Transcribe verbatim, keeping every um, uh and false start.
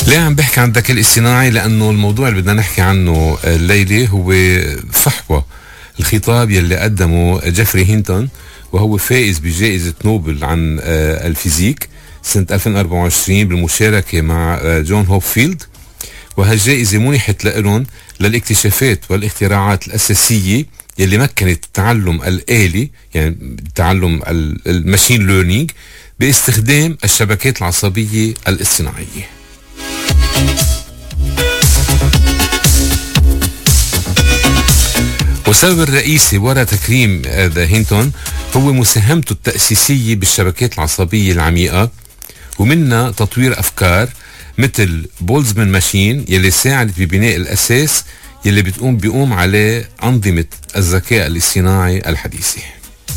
ليه عم بحكي عن الذكاء الاصطناعي؟ لأنه الموضوع اللي بدنا نحكي عنه الليلة هو فحوى الخطاب يلي قدمه جيفري هينتون، وهو فائز بجائزة نوبل عن الفيزيك سنة ألفين وأربعة وعشرين بالمشاركة مع جون هوبفيلد. وهالجائزة منحت لهم للاكتشافات والاختراعات الأساسية يلي مكنت التعلم الآلي، يعني تعلم الماشين ليرنينج، باستخدام الشبكات العصبية الاصطناعية. والسبب الرئيسي وراء تكريم هذا هينتون هو مساهمته التأسيسية بالشبكات العصبية العميقة، ومنها تطوير أفكار مثل بولزمان ماشين يلي ساعدت ببناء الأساس يلي بتقوم بيقوم عليه أنظمة الذكاء الاصطناعي الحديثة.